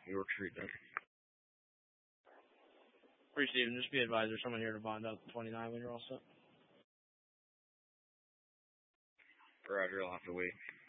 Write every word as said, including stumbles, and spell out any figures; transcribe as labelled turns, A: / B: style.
A: York Street then.
B: Three, Steven, just be advised there's someone here to bond out the twenty-nine when you're all set.
A: Roger, I'll have to wait.